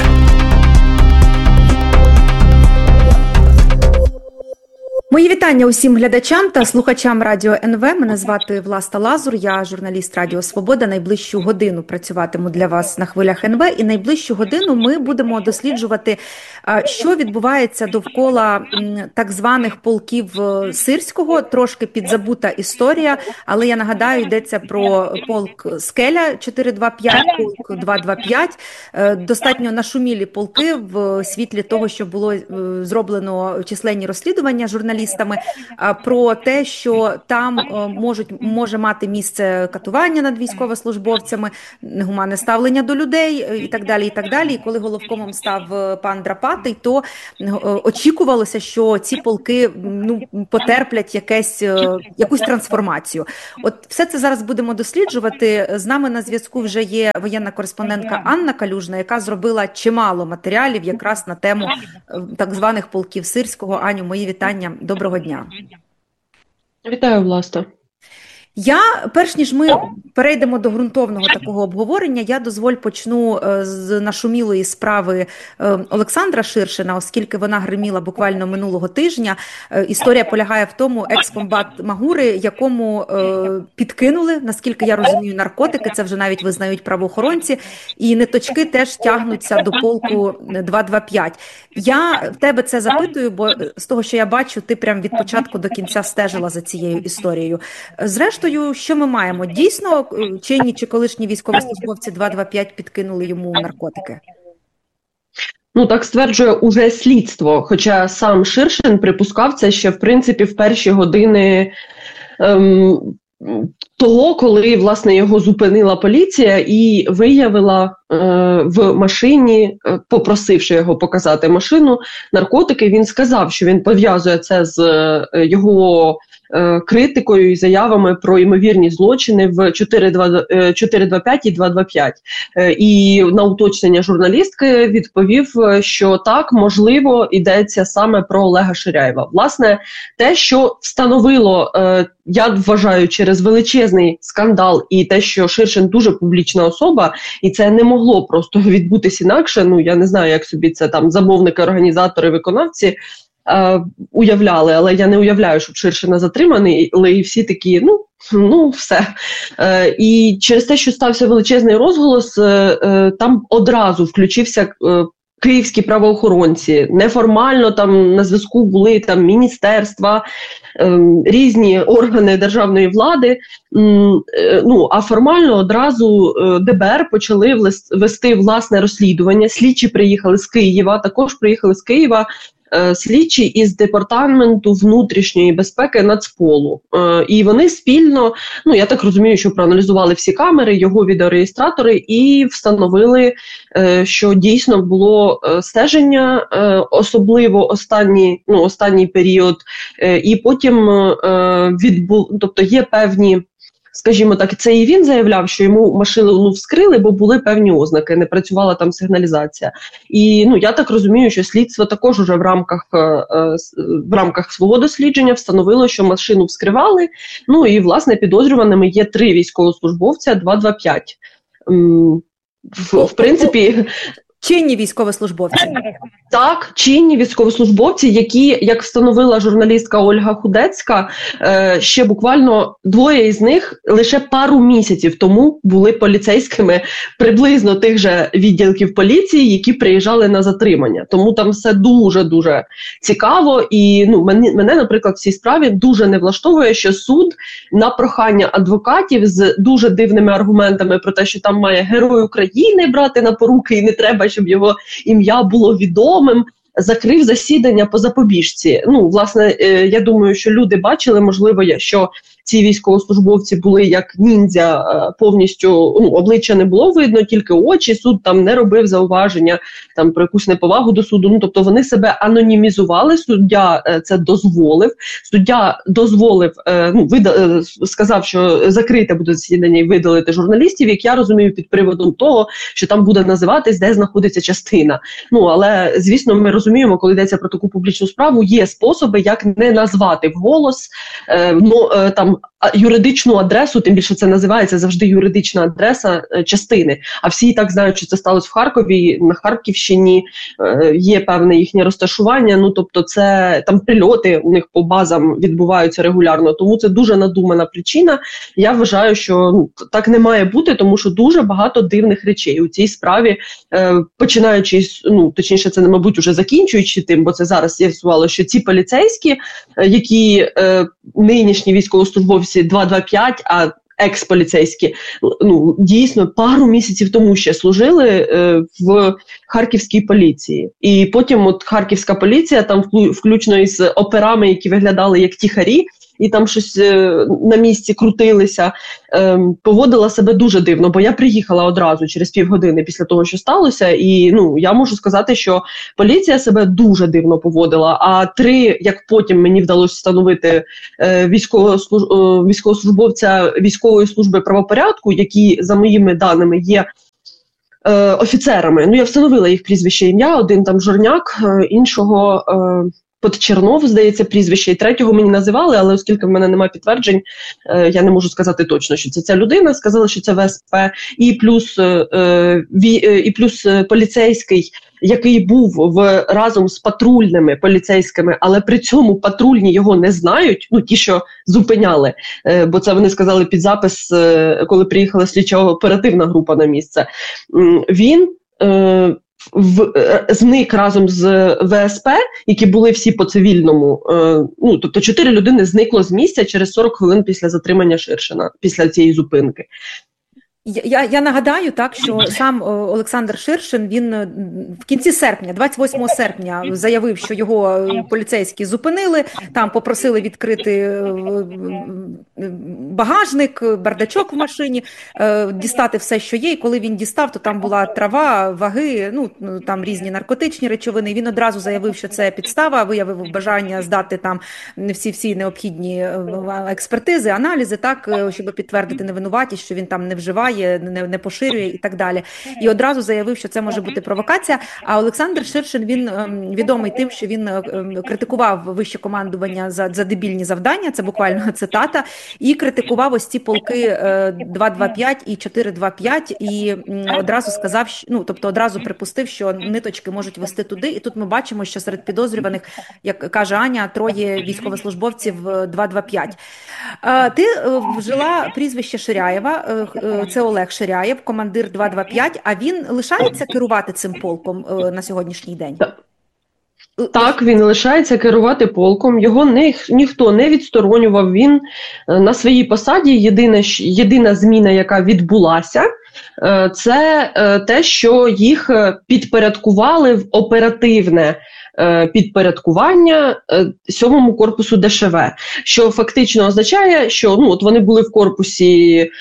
Мої вітання усім глядачам та слухачам Радіо ен ве. Мене звати Власта Лазур, я журналіст Радіо Свобода. Найближчу годину працюватиму для вас на хвилях ен ве. І найближчу годину ми будемо досліджувати, що відбувається довкола так званих полків Сирського. Трошки підзабута історія, але я нагадаю, йдеться про полк Скеля чотири два п'ять, полк два два п'ять. Достатньо нашумілі полки в світлі того, що було зроблено численні розслідування журналістів, про те, що там можуть, може мати місце катування над військовослужбовцями, негуманне ставлення до людей і так далі, і так далі. І коли головкомом став пан Драпатий, то очікувалося, що ці полки ну, потерплять якесь, якусь трансформацію. От все це зараз будемо досліджувати. З нами на зв'язку вже є воєнна кореспондентка Анна Калюжна, яка зробила чимало матеріалів якраз на тему так званих полків Сирського. Аню, мої вітання. Доброго дня. Вітаю, Власта. Я, перш ніж ми перейдемо до ґрунтовного такого обговорення, я, дозволь, почну з нашумілої справи Олександра Ширшина, оскільки вона гриміла буквально минулого тижня. Історія полягає в тому, екскомбат Магури, якому підкинули, наскільки я розумію, наркотики, це вже навіть визнають правоохоронці, і ниточки теж тягнуться до полку два два п'ять. Я в тебе це запитую, бо з того, що я бачу, ти прям від початку до кінця стежила за цією історією. Зрештою, що ми маємо? Дійсно, чинні чи колишні військовослужбовці два два п'ять підкинули йому наркотики? Ну, так стверджує уже слідство, хоча сам Ширшин припускав це ще, в принципі, в перші години ем, того, коли, власне, його зупинила поліція і виявила е, в машині, е, попросивши його показати машину, наркотики. Він сказав, що він пов'язує це з е, його е, критикою і заявами про ймовірні злочини в чотири два п'ять і два два п'ять. Е, і на уточнення журналістки відповів, що так, можливо, йдеться саме про Олега Ширяєва. Власне, те, що встановило, е, я вважаю, через величезний скандал і те, що Ширшин дуже публічна особа, і це не могло просто відбутися інакше, ну, я не знаю, як собі це там замовники, організатори, виконавці е, уявляли, але я не уявляю, щоб Ширшина затриманий, але і всі такі, ну, ну, все. Е, і через те, що стався величезний розголос, е, е, там одразу включився е, київські правоохоронці. Неформально там на зв'язку були там міністерства, е, різні органи державної влади. Е, ну, а формально одразу е, де бе ер почали вести власне розслідування. Слідчі приїхали з Києва, також приїхали з Києва слідчі із департаменту внутрішньої безпеки Нацполу. Е, і вони спільно, ну я так розумію, що проаналізували всі камери, його відеореєстратори і встановили, е, що дійсно було е, стеження, е, особливо останній, ну, останній період, е, і потім е, відбув, тобто є певні, скажімо так, це і він заявляв, що йому машину вскрили, бо були певні ознаки, не працювала там сигналізація. І ну я так розумію, що слідство також уже в рамках в рамках свого дослідження встановило, що машину вскривали. Ну і власне підозрюваними є три військовослужбовця два два п'ять. В, в принципі, чинні військовослужбовці. Так, чинні військовослужбовці, які, як встановила журналістка Ольга Худецька, ще буквально двоє із них лише пару місяців тому були поліцейськими приблизно тих же відділків поліції, які приїжджали на затримання. Тому там все дуже-дуже цікаво. І ну, мене, мене, наприклад, в цій справі дуже не влаштовує, що суд на прохання адвокатів з дуже дивними аргументами про те, що там має Герой України брати на поруки і не треба, щоб його ім'я було відомим, закрив засідання по запобіжці. Ну, власне, я думаю, що люди бачили, можливо, що ці військовослужбовці були як ніндзя, повністю, ну, обличчя не було видно, тільки очі, суд там не робив зауваження там про якусь неповагу до суду, ну, тобто вони себе анонімізували, суддя це дозволив, суддя дозволив, ну, вида, сказав, що закрите буде засідання і видалити журналістів, як я розумію, під приводом того, що там буде називатись, де знаходиться частина. Ну, але, звісно, ми розуміємо, коли йдеться про таку публічну справу, є способи, як не назвати вголос, ну, там, юридичну адресу, тим більше це називається завжди юридична адреса частини. А всі і так знають, що це сталося в Харкові, на Харківщині є певне їхнє розташування, ну тобто це там прильоти у них по базам відбуваються регулярно, тому це дуже надумана причина. Я вважаю, що ну, так не має бути, тому що дуже багато дивних речей у цій справі, е, починаючи, ну точніше це, мабуть, уже закінчуючи тим, бо це зараз з'ясувало, що ці поліцейські, е, які е, нинішні військовослужбовці два два п'ять, а екс-поліцейські, ну, дійсно, пару місяців тому ще служили е, в харківській поліції. І потім от харківська поліція, там включно із операми, які виглядали як тихарі, і там щось е, на місці крутилися, е, поводила себе дуже дивно, бо я приїхала одразу через півгодини після того, що сталося, і ну, я можу сказати, що поліція себе дуже дивно поводила, а три, як потім мені вдалося встановити, е, військовослуж... е, військовослужбовця військової служби правопорядку, які, за моїми даними, є е, офіцерами, ну я встановила їх прізвище, ім'я, один там Жорняк, е, іншого... Е, Подчернов, здається, прізвище, і третього мені називали, але оскільки в мене немає підтверджень, е, я не можу сказати точно, що це ця людина, сказали, що це ВСП, і плюс, е, ві, е, і плюс поліцейський, який був в, разом з патрульними поліцейськими, але при цьому патрульні його не знають, ну ті, що зупиняли, е, бо це вони сказали під запис, е, коли приїхала слідчо-оперативна група на місце. Він... Е, В, зник разом з ВСП, які були всі по цивільному, е, ну, тобто чотири людини зникло з місця через сорок хвилин після затримання Ширшина, після цієї зупинки. Я, я нагадаю, так, що сам Олександр Ширшин, він в кінці серпня, двадцять восьмого серпня, заявив, що його поліцейські зупинили, там попросили відкрити багажник, бардачок в машині, дістати все, що є, і коли він дістав, то там була трава, ваги, ну, там різні наркотичні речовини, він одразу заявив, що це підстава, виявив бажання здати там всі-всі необхідні експертизи, аналізи, так, щоб підтвердити невинуватість, що він там не вживає, Не, не поширює і так далі. І одразу заявив, що це може бути провокація. А Олександр Ширшин, він ем, відомий тим, що він ем, критикував вище командування за, за дебільні завдання, це буквально цитата, і критикував ось ці полки е, два два п'ять і чотири два п'ять, і м, одразу сказав, що, ну, тобто одразу припустив, що ниточки можуть вести туди. І тут ми бачимо, що серед підозрюваних, як каже Аня, троє військовослужбовців два два п'ять. Е, ти е, вжила прізвище Ширяєва, е, це Олег Ширяєв, командир два два п'ять, а він лишається керувати цим полком е, на сьогоднішній день? Так, він лишається керувати полком, його не, ніхто не відсторонював, він е, на своїй посаді, єдина, єдина зміна, яка відбулася, е, це е, те, що їх підпорядкували в оперативне підпорядкування сьомому корпусу Де Ше Ve, що фактично означає, що ну, от вони були в корпусі е,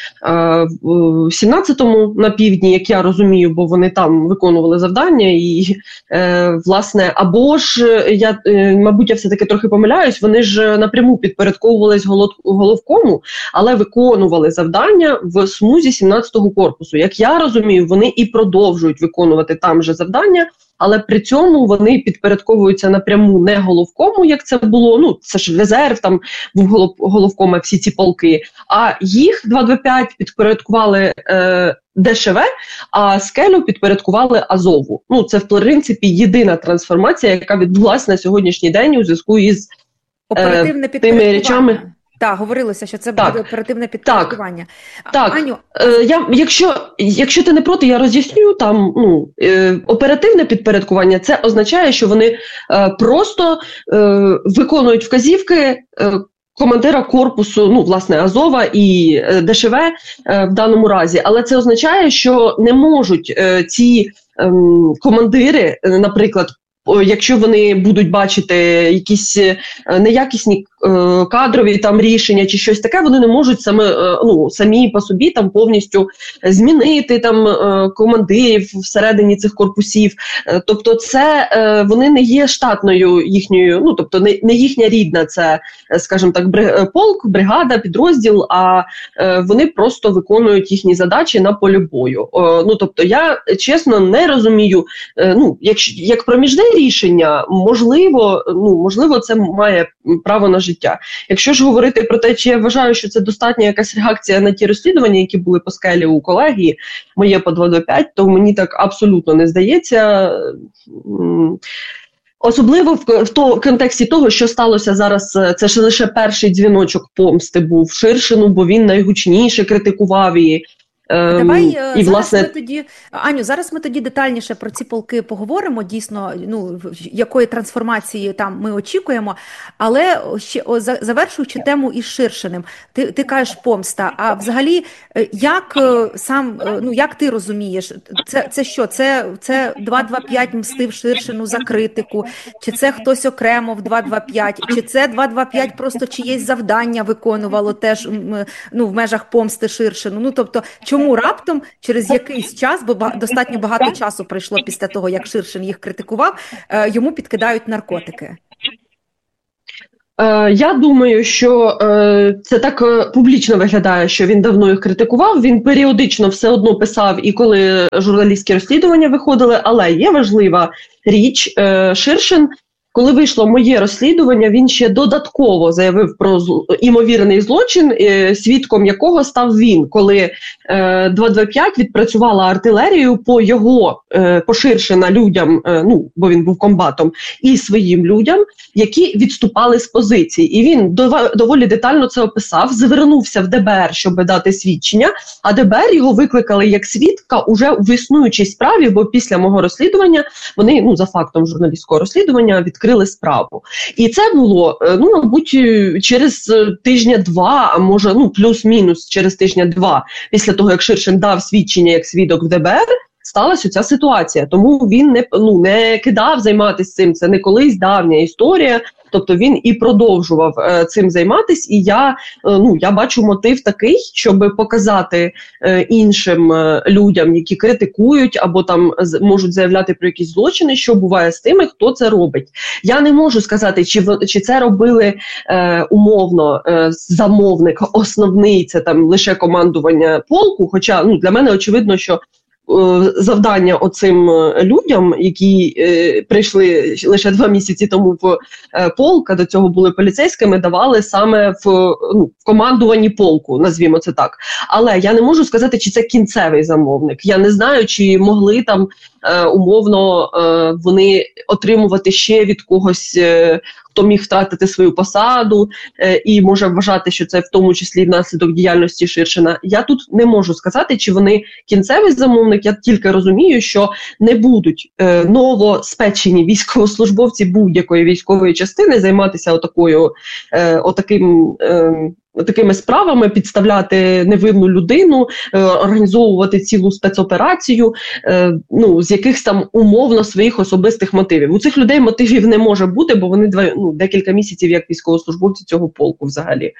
в сімнадцятому на півдні, як я розумію, бо вони там виконували завдання, і е, власне, або ж, я, е, мабуть, я все-таки трохи помиляюсь, вони ж напряму підпорядковувались голов, головкому, але виконували завдання в смузі сімнадцятого корпусу. Як я розумію, вони і продовжують виконувати там же завдання, але при цьому вони підпорядковуються напряму не головкому, як це було, ну, це ж резерв, там був голов, головком, всі ці полки, а їх два два п'ять підпорядкували е, Де Ше Ve, а Скелю підпорядкували Азову. Ну, це, в принципі, єдина трансформація, яка відбулася на сьогоднішній день у зв'язку із е, тими речами. Так, говорилося, що це так. буде оперативне підпорядкування. Так, Аню, е, я, якщо, якщо ти не проти, я роз'ясню, там ну, е, оперативне підпорядкування, це означає, що вони е, просто е, виконують вказівки е, командира корпусу, ну, власне, Азова і е, Де Ше Ve е, в даному разі. Але це означає, що не можуть е, ці е, командири, е, наприклад, якщо вони будуть бачити якісь неякісні е, кадрові там рішення чи щось таке, вони не можуть саме, е, ну, самі по собі там повністю змінити там е, командирів всередині цих корпусів. Е, тобто це е, вони не є штатною їхньою, ну тобто не, не їхня рідна, це, скажімо так, бриг, полк, бригада, підрозділ, а е, вони просто виконують їхні задачі на полі бою. Е, ну тобто я чесно не розумію, е, ну якщо як проміжний рішення. Можливо, ну, можливо, це має право на життя. Якщо ж говорити про те, чи я вважаю, що це достатня якась реакція на ті розслідування, які були по скелі у колегії, моє по два два п'ять, то мені так абсолютно не здається. Особливо в, в, то, в контексті того, що сталося зараз, це ж лише перший дзвіночок помсти був Ширшину, бо він найгучніше критикував її. Давай і, зараз власне... ми тоді, Аню, зараз ми тоді детальніше про ці полки поговоримо, дійсно, ну, якої трансформації там ми очікуємо, але ще о, завершуючи тему із Ширшиним, ти, ти кажеш помста, а взагалі, як сам, ну, як ти розумієш, це, це що, це, це два два п'ять мстив Ширшину за критику, чи це хтось окремо в два два п'ять, чи це два два п'ять просто чиєсь завдання виконувало теж, ну, в межах помсти Ширшину, ну, тобто, чому Чому раптом через якийсь час, бо достатньо багато часу пройшло після того, як Ширшин їх критикував, йому підкидають наркотики? Я думаю, що це так публічно виглядає, що він давно їх критикував, він періодично все одно писав, і коли журналістські розслідування виходили, але є важлива річ, Ширшин, коли вийшло моє розслідування, він ще додатково заявив про імовірний злочин, свідком якого став він, коли два два п'ять відпрацювала артилерію по його, по Ширшина людям, ну, бо він був комбатом, і своїм людям, які відступали з позицій. І він доволі детально це описав, звернувся в Де Бе Ер, щоб дати свідчення, а Де Бе Ер його викликали як свідка уже в існуючій справі, бо після мого розслідування вони, ну, за фактом журналістського розслідування, відкрили справу. І це було, ну, мабуть, через тижня-два, а може, ну, плюс-мінус через тижня-два, після того, як Ширшин дав свідчення як свідок в Де Бе Ер, сталася ця ситуація. Тому він не, ну, не кидав займатися цим, це не колись давня історія, тобто він і продовжував е, цим займатися, і я, е, ну, я бачу мотив такий, щоб показати е, іншим е, людям, які критикують або там з, можуть заявляти про якісь злочини, що буває з тими, хто це робить. Я не можу сказати, чи, чи це робили е, умовно е, замовник основний, це там лише командування полку, хоча, ну, для мене очевидно, що завдання оцим людям, які е, прийшли лише два місяці тому в е, полк, а до цього були поліцейськими, давали саме в, ну, в командуванні полку, назвімо це так. Але я не можу сказати, чи це кінцевий замовник. Я не знаю, чи могли там е, умовно е, вони отримувати ще від когось, е, хто міг втратити свою посаду е, і може вважати, що це в тому числі внаслідок діяльності Ширшина. Я тут не можу сказати, чи вони кінцевий замовник. Я тільки розумію, що не будуть е, новоспечені військовослужбовці будь-якої військової частини займатися отакою, е, отаким, е, такими справами, підставляти невинну людину, е, організовувати цілу спецоперацію, е, ну, з якихось там умовно своїх особистих мотивів. У цих людей мотивів не може бути, бо вони два, ну, декілька місяців як військовослужбовці цього полку взагалі.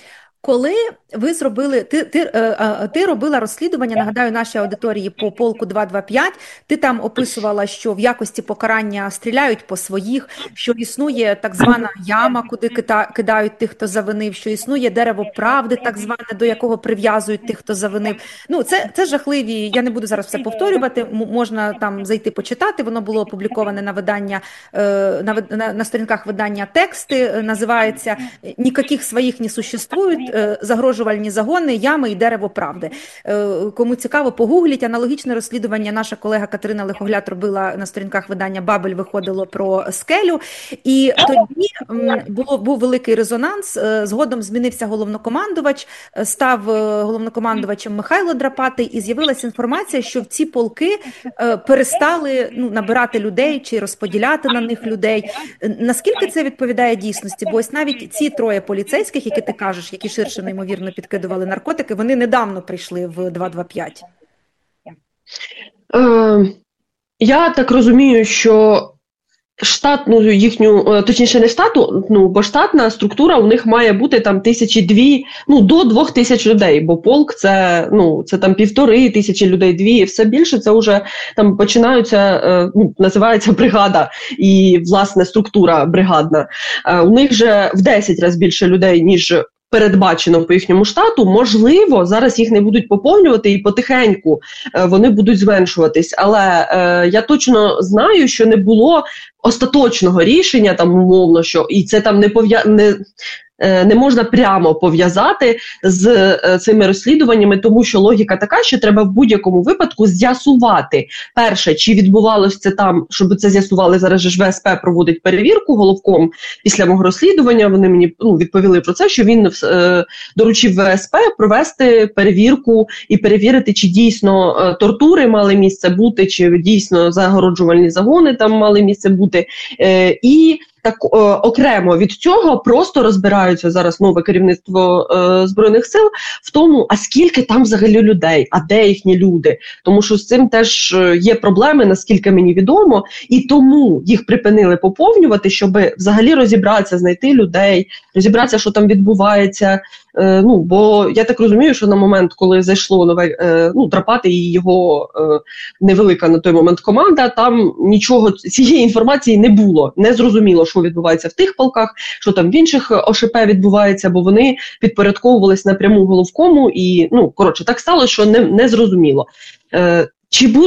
Коли ви зробили, ти, ти, ти робила розслідування, нагадаю, нашій аудиторії по полку два два п'ять, ти там описувала, що в якості покарання стріляють по своїх, що існує так звана яма, куди кидають тих, хто завинив, що існує дерево правди, так зване, до якого прив'язують тих, хто завинив. Ну, це, це жахливі, я не буду зараз все повторювати, можна там зайти почитати, воно було опубліковане на видання, на, на, на сторінках видання тексти, називається «Нікаких своїх не существують. Загрожувальні загони, ями і дерево правди». Кому цікаво, погугліть. Аналогічне розслідування наша колега Катерина Лихогляд робила на сторінках видання «Бабель», виходило про скелю. І тоді було, був великий резонанс. Згодом змінився головнокомандувач, став головнокомандувачем Михайло Драпатий, і з'явилася інформація, що в ці полки перестали, ну, набирати людей чи розподіляти на них людей. Наскільки це відповідає дійсності? Бо ось навіть ці троє поліцейських, які ти кажеш, які Ширшину, ймовірно, підкидували наркотики, вони недавно прийшли в два два п'ять. Е, я так розумію, що штатну їхню, точніше не штату, ну, бо штатна структура у них має бути там тисячі дві, ну, до двох тисяч людей, бо полк це, ну, це там півтори тисячі людей, дві, все більше це вже там починаються, ну, називається бригада і, власне, структура бригадна. У них же в десять разів більше людей, ніж передбачено по їхньому штату, можливо, зараз їх не будуть поповнювати і потихеньку е, вони будуть зменшуватись. Але е, я точно знаю, що не було остаточного рішення, там умовно, що і це там не пов'я... не, е, не можна прямо пов'язати з е, цими розслідуваннями, тому що логіка така, що треба в будь-якому випадку з'ясувати, перше, чи відбувалося це там, щоб це з'ясували, зараз же ж ВСП проводить перевірку головком після мого розслідування, вони мені ну, відповіли про це, що він е, доручив ВСП провести перевірку і перевірити, чи дійсно е, тортури мали місце бути, чи дійсно загороджувальні загони там мали місце бути, е, і так е, окремо від цього просто розбираються зараз нове керівництво е, Збройних сил в тому, а скільки там взагалі людей, а де їхні люди. Тому що з цим теж є проблеми, наскільки мені відомо, і тому їх припинили поповнювати, щоб взагалі розібратися, знайти людей, розібратися, що там відбувається. Е, ну, бо я так розумію, що на момент, коли зайшло нове, е, ну, Драпати і його е, невелика на той момент команда, там нічого, цієї інформації не було. Не зрозуміло, що відбувається в тих полках, що там в інших ОШП відбувається, бо вони підпорядковувались напряму головкому і, ну, коротше, так стало, що не, не зрозуміло. Е, чи буде